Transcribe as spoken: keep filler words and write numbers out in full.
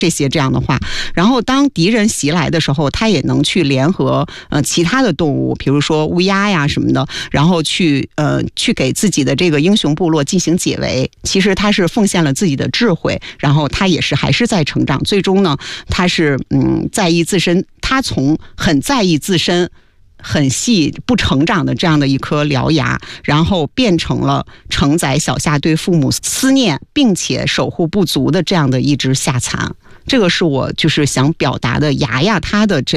这些这样的话，然后当敌人袭来的时候，他也能去联合呃其他的动物，比如说乌鸦呀什么的，然后去呃去给自己的这个英雄部落进行解围。其实他是奉献了自己的智慧，然后他也是还是在成长。最终呢，他是嗯在意自身，他从很在意自身。很细不成长的这样的一颗獠牙，然后变成了承载小夏对父母思念并且守护不足的这样的一只夏蚕。这个是我就是想表达的牙牙它的这样